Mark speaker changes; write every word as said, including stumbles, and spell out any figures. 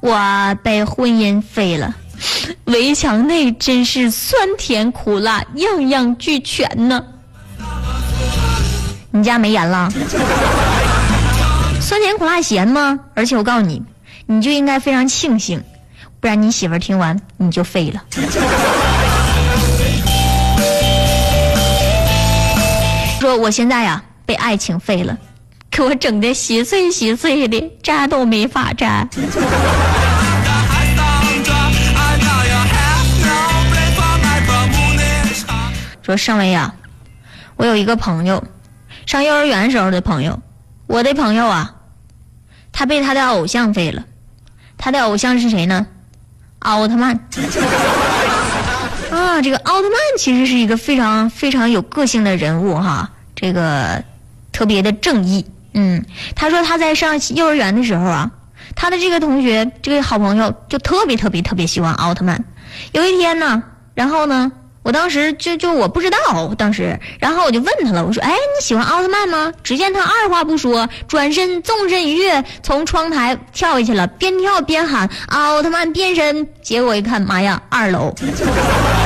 Speaker 1: 我被婚姻废了，围墙内真是酸甜苦辣样样俱全呢。你家没盐了？酸甜苦辣咸吗？而且我告诉你，你就应该非常庆幸，不然你媳妇儿听完你就废了。说我现在呀被爱情废了，给我整得稀碎稀碎的，扎都没法扎。说上尉呀，我有一个朋友，上幼儿园时候的朋友，我的朋友啊，他被他的偶像废了。他的偶像是谁呢？奥特曼。啊，这个奥特曼其实是一个非常非常有个性的人物哈，这个特别的正义。嗯，他说他在上幼儿园的时候啊，他的这个同学，这个好朋友就特别特别特别喜欢奥特曼。有一天呢，然后呢，我当时就就我不知道，当时，然后我就问他了，我说：“哎，你喜欢奥特曼吗？”只见他二话不说，转身纵身一跃，从窗台跳下去了，边跳边喊：“奥特曼变身！”结果一看，妈呀，二楼。